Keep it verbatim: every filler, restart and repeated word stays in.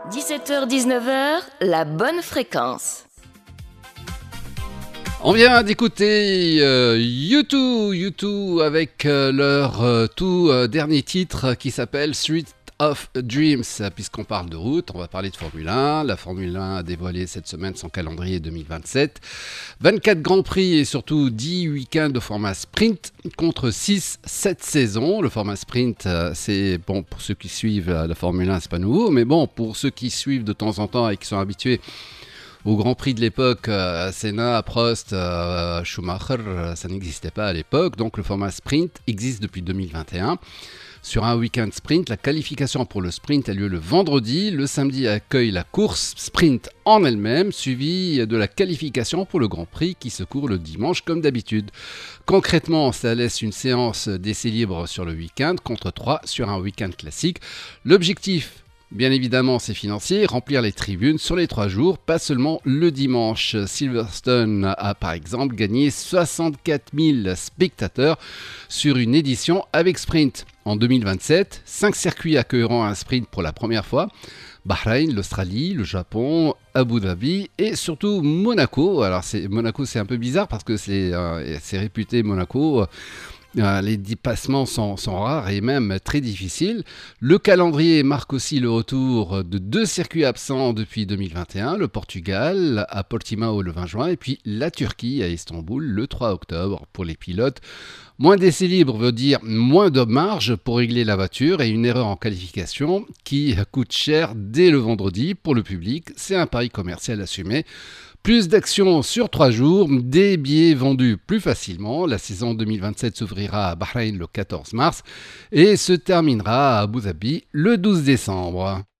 dix-sept heures dix-neuf heures, la bonne fréquence. On vient d'écouter euh, U deux, U deux avec euh, leur euh, tout euh, dernier titre qui s'appelle Street of Dreams. Puisqu'on parle de route, on va parler de Formule un. La Formule un a dévoilé cette semaine son calendrier deux mille vingt-sept. vingt-quatre grands prix et surtout dix week-ends de format sprint contre six sept saisons. Le format sprint, euh, c'est bon pour ceux qui suivent euh, la Formule un, c'est pas nouveau, mais bon, pour ceux qui suivent de temps en temps et qui sont habitués au Grand Prix de l'époque, euh, Senna, Prost, euh, Schumacher, euh, ça n'existait pas à l'époque. Donc le format sprint existe depuis deux mille vingt et un. Sur un week-end sprint, la qualification pour le sprint a lieu le vendredi. Le samedi accueille la course sprint en elle-même, suivie de la qualification pour le Grand Prix qui se court le dimanche comme d'habitude. Concrètement, ça laisse une séance d'essais libres sur le week-end contre trois sur un week-end classique. L'objectif, bien évidemment, c'est financier, remplir les tribunes sur les trois jours, pas seulement le dimanche. Silverstone a par exemple gagné soixante-quatre mille spectateurs sur une édition avec sprint. En deux mille vingt-sept, cinq circuits accueilleront un sprint pour la première fois. Bahreïn, l'Australie, le Japon, Abu Dhabi et surtout Monaco. Alors c'est, Monaco, c'est un peu bizarre parce que c'est, euh, c'est réputé Monaco. Euh, les dépassements sont, sont rares et même très difficiles. Le calendrier marque aussi le retour de deux circuits absents depuis deux mille vingt et un, le Portugal à Portimao le vingt juin et puis la Turquie à Istanbul le trois octobre pour les pilotes. Moins d'essais libres veut dire moins de marge pour régler la voiture et une erreur en qualification qui coûte cher dès le vendredi pour le public. C'est un pari commercial assumé. Plus d'actions sur trois jours, des billets vendus plus facilement. La saison deux mille vingt-sept s'ouvrira à Bahreïn le quatorze mars et se terminera à Abu Dhabi le douze décembre.